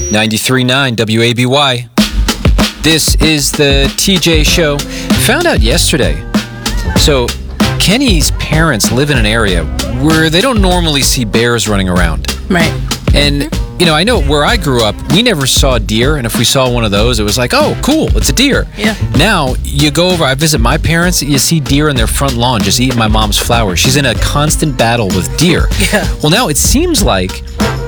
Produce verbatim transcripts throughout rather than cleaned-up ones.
ninety-three point nine W A B Y. This is the T J Show. Found out yesterday. So, Kenny's parents live in an area where they don't normally see bears running around. Right. And, you know, I know where I grew up, we never saw deer. And if we saw one of those, it was like, oh, cool, it's a deer. Yeah. Now, you go over, I visit my parents, you see deer in their front lawn just eating my mom's flowers. She's in a constant battle with deer. Yeah. Well, now it seems like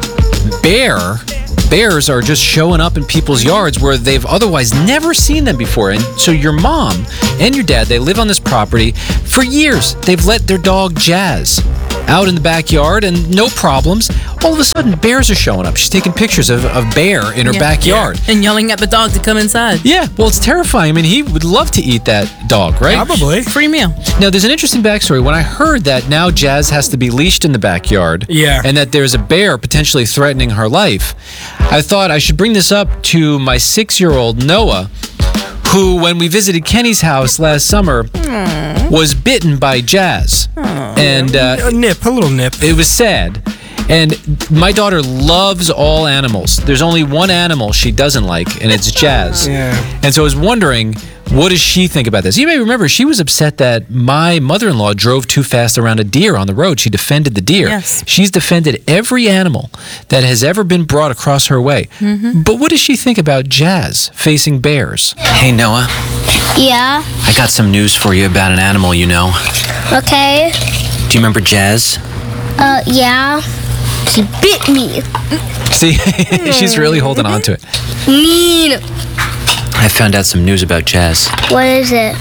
bear... bears are just showing up in people's yards where they've otherwise never seen them before. And so your mom and your dad, they live on this property for years. They've let their dog Jazz out in the backyard and no problems. All of a sudden, bears are showing up. She's taking pictures of a bear in her Yeah. backyard. And yelling at the dog to come inside. Yeah, well, it's terrifying. I mean, he would love to eat that dog, right? Probably. Free meal. Now, there's an interesting backstory. When I heard that now Jazz has to be leashed in the backyard, Yeah. and that there's a bear potentially threatening her life, I thought I should bring this up to my six-year-old Noah, who, when we visited Kenny's house last summer, Aww. was bitten by Jazz. Aww. And uh, a nip, a little nip. It was sad. And my daughter loves all animals. There's only one animal she doesn't like, and it's Jazz. Yeah. And so I was wondering, what does she think about this? You may remember she was upset that my mother-in-law drove too fast around a deer on the road. She defended the deer. Yes. She's defended every animal that has ever been brought across her way. Mm-hmm. But what does she think about Jazz facing bears? Hey, Noah. Yeah. I got some news for you about an animal you know. Okay. Do you remember Jazz? Uh, yeah. He bit me. See, she's really holding on to it. Mean. I found out some news about Jazz. What is it?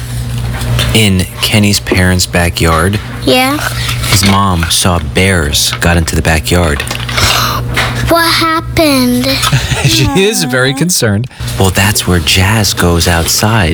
In Kenny's parents' backyard, Yeah. his mom saw bears got into the backyard. What happened? She is very concerned. Well, that's where Jazz goes outside.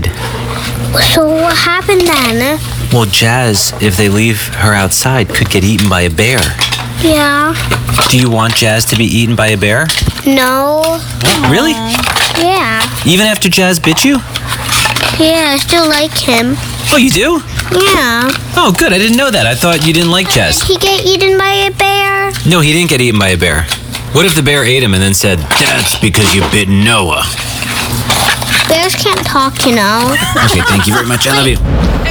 So what happened then? Well, Jazz, if they leave her outside, could get eaten by a bear. Yeah. Do you want Jazz to be eaten by a bear? No. What? Really? Yeah. Even after Jazz bit you? Yeah, I still like him. Oh, you do? Yeah. Oh, good. I didn't know that. I thought you didn't like Jazz. Did he get eaten by a bear? No, he didn't get eaten by a bear. What if the bear ate him and then said, "That's because you bit Noah"? Bears can't talk, you know. Okay, thank you very much. I love you.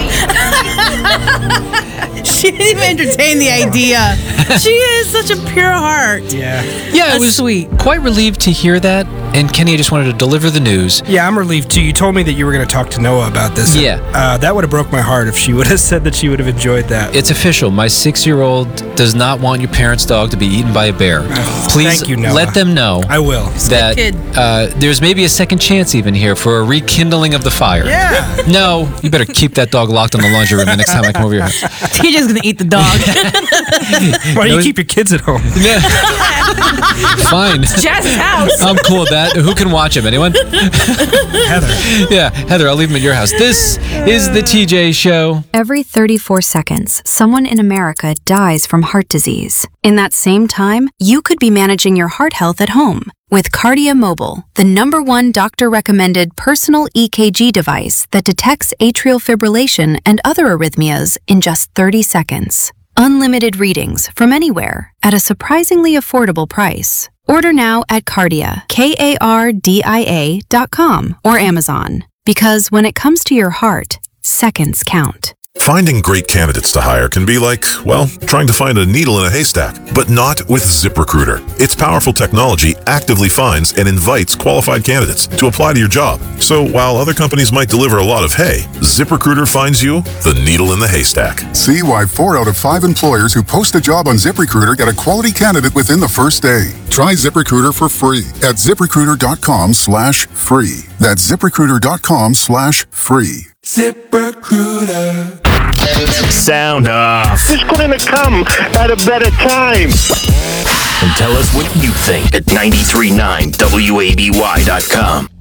She didn't even entertain the idea. She is such a pure heart. Yeah. Yeah, That's it was sweet. Quite relieved to hear that. And Kenny, I just wanted to deliver the news. Yeah, I'm relieved too. You told me that you were going to talk to Noah about this. Yeah. Uh, that would have broke my heart if she would have said that she would have enjoyed that. It's official. My six-year-old does not want your parents' dog to be eaten by a bear. Please Thank you, Noah. let them know I will. that kid. uh, there's maybe a second chance even here for a rekindling of the fire. Yeah. No, you better keep that dog locked in the laundry room the next time I come over your house. T J's gonna eat the dog. Why do No, you keep your kids at home? Yeah. Fine. Jazz's house. I'm cool with that. Who can watch him? Anyone? Heather. Yeah, Heather, I'll leave him at your house. This is the T J Show. Every thirty-four seconds, someone in America dies from heart disease. In that same time, you could be managing your heart health at home with Kardia Mobile, the number one doctor-recommended personal E K G device that detects atrial fibrillation and other arrhythmias in just thirty seconds. Unlimited readings from anywhere at a surprisingly affordable price. Order now at Kardia, K A R D I A dot com or Amazon. Because when it comes to your heart, seconds count. Finding great candidates to hire can be like, well, trying to find a needle in a haystack, but not with ZipRecruiter. Its powerful technology actively finds and invites qualified candidates to apply to your job. So while other companies might deliver a lot of hay, ZipRecruiter finds you the needle in the haystack. See why four out of five employers who post a job on ZipRecruiter get a quality candidate within the first day. Try ZipRecruiter for free at ZipRecruiter.com slash free. That's ZipRecruiter.com slash free. ZipRecruiter. Sound off. Who's going to come at a better time? And tell us what you think at ninety-three point nine W A B Y dot com.